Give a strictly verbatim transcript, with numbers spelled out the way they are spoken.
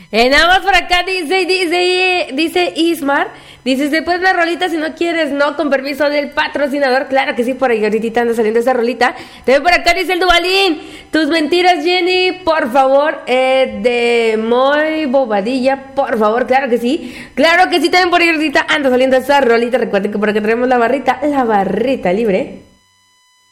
Eh, nada más por acá dice, dice, dice Ismar, dice, ¿se puede una rolita si no quieres? No, con permiso del patrocinador. Claro que sí, por ahí ahorita anda saliendo esa rolita. También por acá dice el Dubalín, tus mentiras, Jenny, por favor, eh, de Moy Bobadilla, por favor, claro que sí. Claro que sí, también por ahí ahorita anda saliendo esa rolita. Recuerden que por acá tenemos la barrita, la barrita libre.